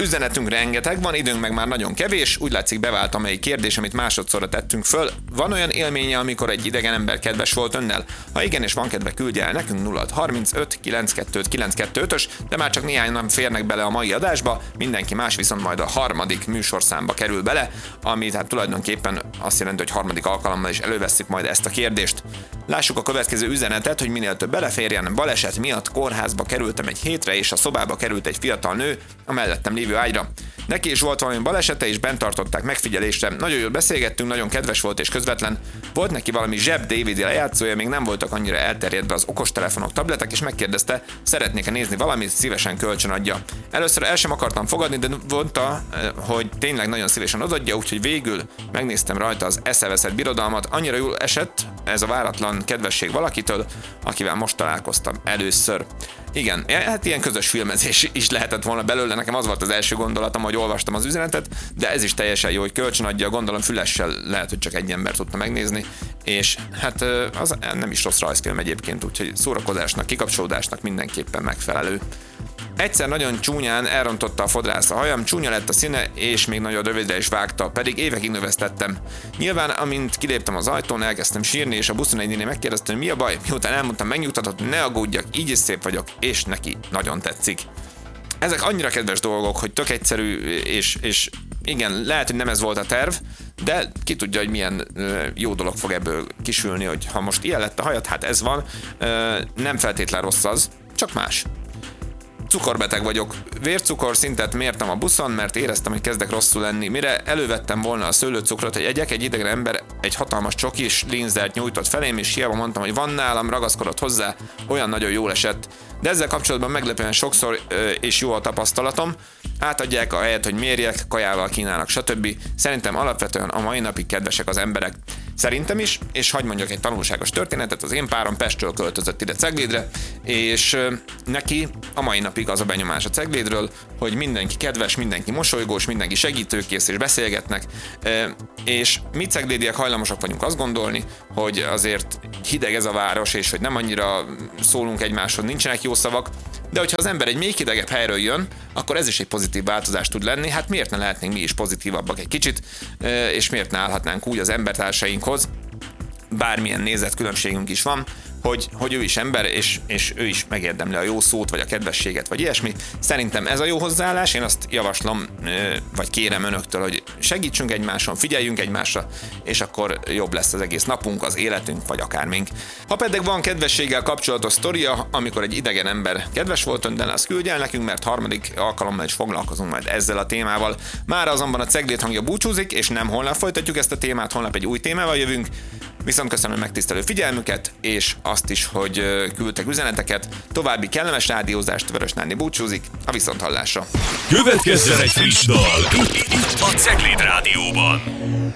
Üzenetünk rengeteg van, időnk meg már nagyon kevés, úgy látszik bevált amelyik kérdés, amit másodszorra tettünk föl. Van olyan élménye, amikor egy idegen ember kedves volt önnel? Ha igen, és van kedve, küldje el nekünk 0635 925 925-ös, de már csak néhány nem férnek bele a mai adásba, mindenki más viszont majd a harmadik műsorszámba kerül bele, ami hát tulajdonképpen azt jelenti, hogy harmadik alkalommal is elővesszük majd ezt a kérdést. Lássuk a következő üzenetet, hogy minél több beleférjen. Baleset miatt kórházba kerültem egy hétre, és a szobába került egy fiatal nő a mellettem lévő ágyra. Neki is volt valami balesete, és bent tartották megfigyelésre. Nagyon jól beszélgettünk, nagyon kedves volt és közvetlen. Volt neki valami zseb DVD lejátszója, még nem voltak annyira elterjedve az okostelefonok, tabletek, és megkérdezte, szeretnék-e nézni valamit, szívesen kölcsön adja. Először el sem akartam fogadni, de mondta, hogy tényleg nagyon szívesen adja, úgyhogy végül megnéztem rajta az eszeveszett birodalmat. Annyira jól esett ez a váratlan kedvesség valakitől, akivel most találkoztam először. Igen, hát ilyen közös filmezés is lehetett volna belőle, nekem az volt az első gondolatom, hogy olvastam az üzenetet, de ez is teljesen jó, hogy kölcsön adja, gondolom fülessel lehet, hogy csak egy ember tudta megnézni, és hát az nem is rossz rajzfilm egyébként, úgyhogy szórakozásnak, kikapcsolódásnak mindenképpen megfelelő. Egyszer nagyon csúnyán elrontotta a fodrász a hajam, csúnya lett a színe, és még nagyon rövidre is vágta, pedig évekig növesztettem. Nyilván, amint kiléptem az ajtón, elkezdtem sírni, és a buszon egy néni megkérdezte, hogy mi a baj, miután elmondtam, megnyugtatott, ne aggódjak, így is szép vagyok, és neki nagyon tetszik. Ezek annyira kedves dolgok, hogy tök egyszerű, és igen, lehet, hogy nem ez volt a terv, de ki tudja, hogy milyen jó dolog fog ebből kisülni, hogy ha most ilyen lett a hajad, hát ez van, nem feltétlen rossz az, csak más. Cukorbeteg vagyok. Vércukor szintet mértem a buszon, mert éreztem, hogy kezdek rosszul lenni. Mire elővettem volna a szőlőcukrot, hogy egyek, egy idegen ember egy hatalmas csokis linzert nyújtott felém, és hiába mondtam, hogy van nálam, ragaszkodott hozzá, olyan nagyon jól esett. De ezzel kapcsolatban meglepően sokszor és jó a tapasztalatom. Átadják a helyet, hogy mérjek, kajával kínálnak, stb. Szerintem alapvetően a mai napig kedvesek az emberek. Szerintem is, és hadd mondjak egy tanulságos történetet, az én párom Pestről költözött ide Ceglédre, és neki a mai napig az a benyomás a Ceglédről, hogy mindenki kedves, mindenki mosolygós, mindenki segítőkész és beszélgetnek, és mi ceglédiek hajlamosak vagyunk azt gondolni, hogy azért hideg ez a város, és hogy nem annyira szólunk egymáshoz, nincsenek jó szavak, de hogyha az ember egy még hidegebb helyről jön, akkor ez is egy pozitív változás tud lenni, hát miért ne lehetnénk mi is pozitívabbak egy kicsit, és miért ne állhatnánk úgy az embertársainkhoz, bármilyen nézetkülönbségünk is van, hogy ő is ember, és ő is megérdemli a jó szót, vagy a kedvességet, vagy ilyesmi. Szerintem ez a jó hozzáállás, én azt javaslom, vagy kérem önöktől, hogy segítsünk egymáson, figyeljünk egymásra, és akkor jobb lesz az egész napunk, az életünk, vagy akármink. Ha pedig van kedvességgel kapcsolatos sztoria, amikor egy idegen ember kedves volt önden, azt küldj el nekünk, mert harmadik alkalommal is foglalkozunk majd ezzel a témával. Mára azonban a Ceglét hangja búcsúzik, és nem holnap folytatjuk ezt a témát, holnap egy új témával jövünk. Viszont köszönöm megtisztelő figyelmüket, és azt is, hogy küldtek üzeneteket. További kellemes rádiózást, Vörös Nándi búcsúzik, a viszonthallásra. Következzen egy friss dal, itt a Cegléd Rádióban.